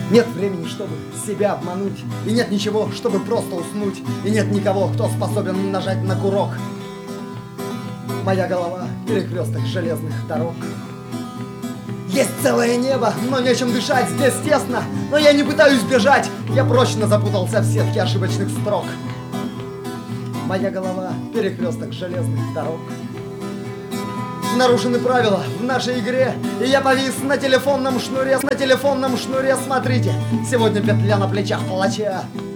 Нет времени, чтобы себя обмануть, и нет ничего, чтобы просто уснуть, и нет никого, кто способен нажать на курок. Моя голова — перекресток железных дорог. Есть целое небо, но нечем дышать, здесь тесно, но я не пытаюсь бежать, я прочно запутался в сетке ошибочных строк. Моя голова — перекресток железных дорог. Нарушены правила в нашей игре, и я повис на телефонном шнуре, смотрите, сегодня петля на плечах палача.